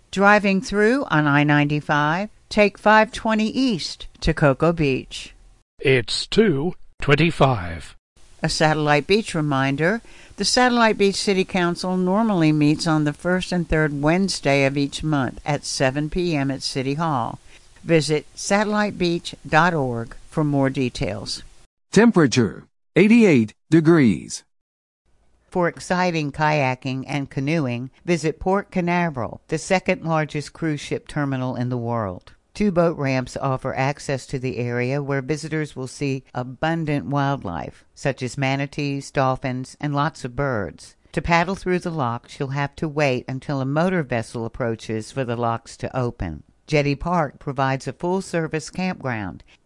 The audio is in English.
Driving through on I-95, take 520 east to Cocoa Beach. It's 2:25. A Satellite Beach reminder, the Satellite Beach City Council normally meets on the first and third Wednesday of each month at 7 p.m. at City Hall. Visit satellitebeach.org for more details. Temperature, 88 degrees. For exciting kayaking and canoeing, visit Port Canaveral, the second largest cruise ship terminal in the world. 2 boat ramps offer access to the area where visitors will see abundant wildlife, such as manatees, dolphins, and lots of birds. To paddle through the locks, you'll have to wait until a motor vessel approaches for the locks to open. Jetty Park provides a full-service campground